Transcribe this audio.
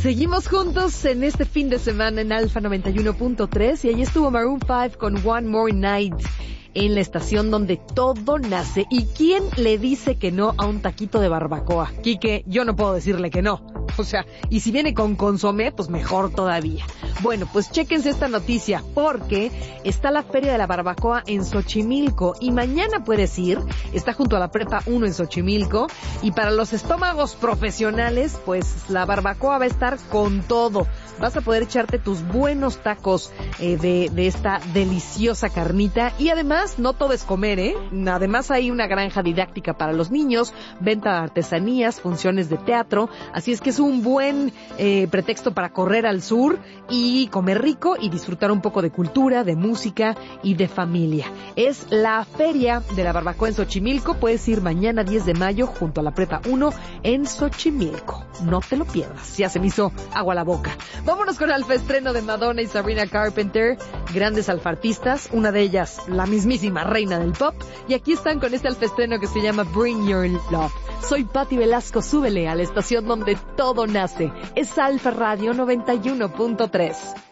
Seguimos juntos en este fin de semana en Alfa 91.3 y ahí estuvo Maroon 5 con One More Night en la estación donde todo nace. ¿Y quién le dice que no a un taquito de barbacoa? Quique, yo no puedo decirle que no. O sea, y si viene con consomé, pues mejor todavía. Bueno, pues chéquense esta noticia porque está la Feria de la Barbacoa en Xochimilco y mañana puedes ir, está junto a la Prepa 1 en Xochimilco y para los estómagos profesionales, pues la barbacoa va a estar con todo. Vas a poder echarte tus buenos tacos de esta deliciosa carnita y además no todo es comer, ¿eh? Además hay una granja didáctica para los niños, venta de artesanías, funciones de teatro, así es que es un buen pretexto para correr al sur y comer rico y disfrutar un poco de cultura, de música y de familia. Es la Feria de la Barbacoa en Xochimilco, puedes ir mañana 10 de mayo junto a la Prepa 1 en Xochimilco. No te lo pierdas, ya se me hizo agua la boca. Vámonos con el alfaestreno de Madonna y Sabrina Carpenter, grandes alfartistas, una de ellas la mismísima reina del pop, y aquí están con este alfaestreno que se llama Bring Your Love. Soy Patti Velasco, súbele a la estación donde todo nace. Es Alfa Radio 91.3.